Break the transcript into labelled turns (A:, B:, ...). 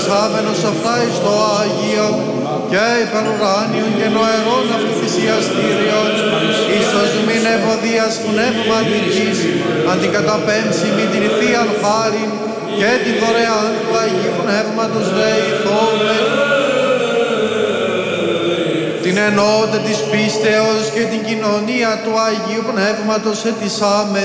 A: προσάβενος αυτά εις το Άγιο και υπερουράνιον και νοερών αυτού θυσιαστήριον, ίσως μην ευωδίας πνευματικής, αντικαταπέμψει μη την Θείαν χάριν και τη δωρεάν του Αγίου Πνεύματος δεηθώμε. Την ενότητα της πίστεως και την κοινωνία του Αγίου Πνεύματος ετισάμε